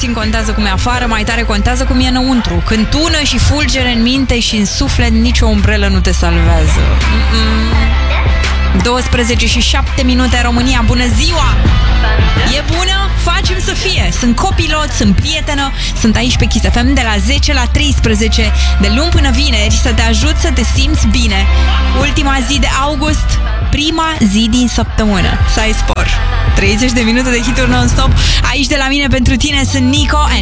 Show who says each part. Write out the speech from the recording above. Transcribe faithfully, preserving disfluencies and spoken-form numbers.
Speaker 1: puțin contează cum e afară, mai tare contează cum e înăuntru. Când tună și fulgere în minte și în suflet, nicio umbrelă nu te salvează. Mm-mm. douăsprezece și șapte minute în România. Bună ziua! E bună? Facem să fie. Sunt copilot, sunt prietenă, sunt aici pe Kiss F M de la zece la treisprezece, de luni până vineri, să te ajut să te simți bine. Ultima zi de august, prima zi din săptămână. Să ai spor. treizeci de minute de hituri non-stop. Aici de la mine pentru tine sunt Nico.